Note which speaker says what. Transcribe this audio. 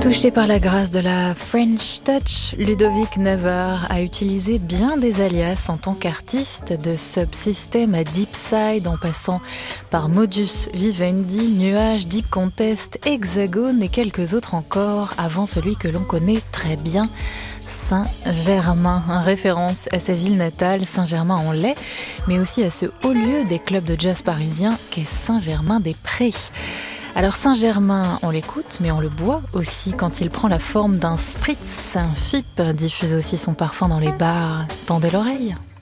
Speaker 1: Touché par la grâce de la French Touch, Ludovic Never a utilisé bien des alias en tant qu'artiste, de Subsystem à Deepside en passant par Modus Vivendi, Nuage, Deep Contest, Hexagone et quelques autres encore avant celui que l'on connaît très bien, Saint-Germain, en référence à sa ville natale, Saint-Germain-en-Laye, mais aussi à ce haut lieu des clubs de jazz parisiens qu'est Saint-Germain-des-Prés. Alors Saint-Germain, on l'écoute, mais on le boit aussi quand il prend la forme d'un spritz. Fipp diffuse aussi son parfum dans les bars. Tendez l'oreille.